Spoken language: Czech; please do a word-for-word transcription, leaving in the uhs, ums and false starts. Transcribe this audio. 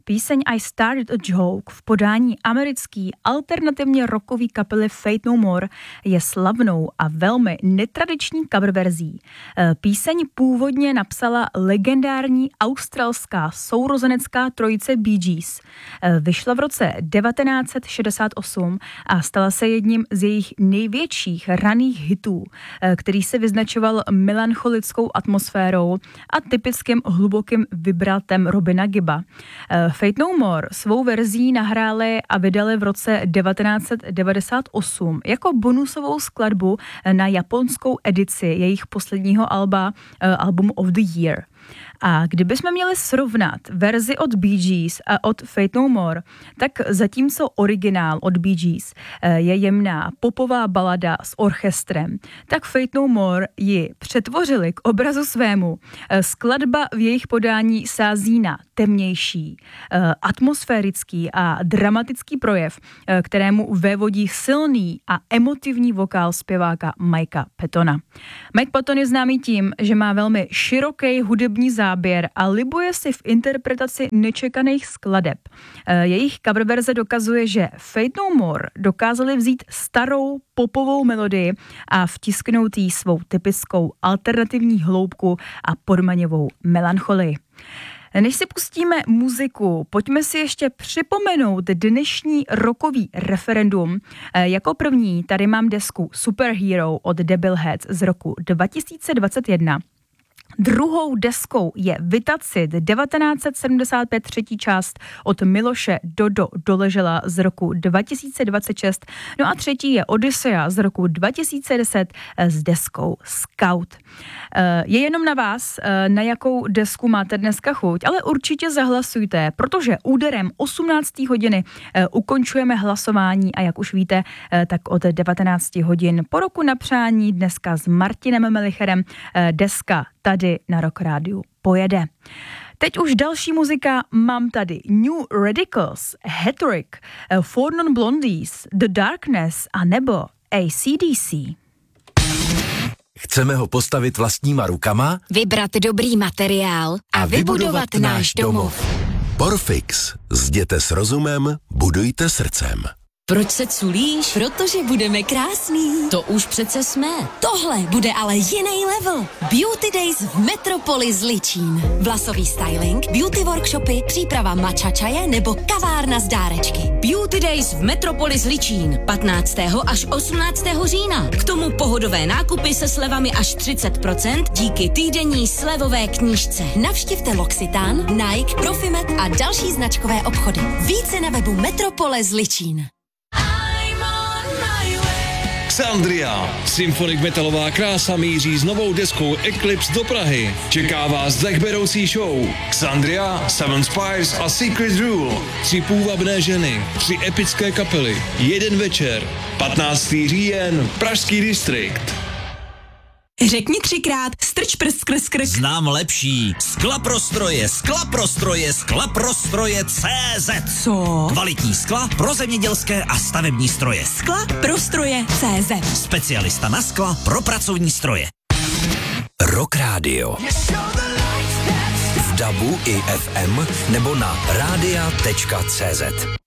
Píseň I Started a Joke v podání americký alternativně rockový kapely Faith No More je slavnou a velmi netradiční coververzí. Píseň původně napsala legendární australská sourozenecká trojice Bee Gees. Vyšla v roce devatenáct set šedesát osm a stala se jedním z jejich největších raných hitů, který se vyznačoval melancholickou atmosférou a typickým hlubokým vibratem Robina Gibba. Faith No More svou verzí nahráli a vydali v roce devatenáct set devadesát osm jako bonusovou skladbu na japonskou edici jejich posledního alba Album of the Year. A kdybychom měli srovnat verzi od Bee Gees a od Faith No More, tak zatímco originál od Bee Gees je jemná popová balada s orchestrem, tak Faith No More ji přetvořili k obrazu svému. Skladba v jejich podání sází na temnější, atmosférický a dramatický projev, kterému vévodí silný a emotivní vokál zpěváka Mikea Pattona. Mike Patton je známý tím, že má velmi široký hudební záběr a libuje si v interpretaci nečekaných skladeb. Jejich coververze dokazuje, že Faith No More dokázali vzít starou popovou melodii a vtisknout jí svou typickou alternativní hloubku a podmaňovou melancholii. Než si pustíme muziku, pojďme si ještě připomenout dnešní rockový referendum. Jako první tady mám desku Superhero od Debilheads z roku dva tisíce dvacet jedna. Druhou deskou je Vitacit devatenáct set sedmdesát pět třetí část od Miloše Dodo Doležela z roku dva tisíce dvacet šest. No a třetí je Odyssea z roku dva tisíce deset s deskou Scout. Je jenom na vás, na jakou desku máte dneska chuť, ale určitě zahlasujte, protože úderem osmnácté hodiny ukončujeme hlasování a jak už víte, tak od devatenáct hodin po roku na přání dneska s Martinem Melicherem deska tady na Rock Rádiu pojede. Teď už další muzika, mám tady New Radicals, Hattrick, Four Non Blondies, The Darkness a nebo A C D C. Chceme ho postavit vlastníma rukama, vybrat dobrý materiál a, a vybudovat náš domov. Porfix. Zděte s rozumem, budujte srdcem. Proč se culíš? Protože budeme krásný. To už přece jsme. Tohle bude ale jiný level. Beauty Days v Metropolis Ličín. Vlasový styling, beauty workshopy, příprava matcha čaje nebo kavárna z dárečky. Beauty Days v Metropolis Ličín. patnáctého až osmnáctého října. K tomu pohodové nákupy se slevami až třicet procent díky týdenní slevové knížce. Navštivte L'Occitane, Nike, Profimet a další značkové obchody. Více na webu Metropolis Ličín. Xandria. Symphonic metalová krása míří s novou deskou Eclipse do Prahy. Čeká vás dechberoucí show. Xandria, Seven Spires a Secret Rule. Tři půvabné ženy, tři epické kapely, jeden večer. patnáctého října, Pražský distrikt. Řekni třikrát, strč prst skrz krk. Znám lepší. Sklaprostroje, sklaprostroje, sklaprostroje C Z. Co? Kvalitní skla pro zemědělské a stavební stroje. Skla pro stroje C Z. Specialista na skla pro pracovní stroje. Rock Radio. V dabu i F M nebo na rádia tečka cé zet.